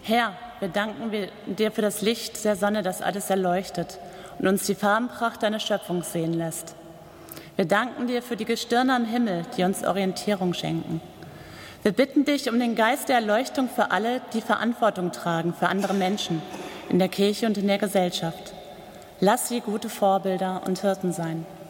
Herr, wir danken dir für das Licht der Sonne, das alles erleuchtet und uns die Farbenpracht deiner Schöpfung sehen lässt. Wir danken dir für die Gestirne am Himmel, die uns Orientierung schenken. Wir bitten dich um den Geist der Erleuchtung für alle, die Verantwortung tragen für andere Menschen in der Kirche und in der Gesellschaft. Lass sie gute Vorbilder und Hirten sein.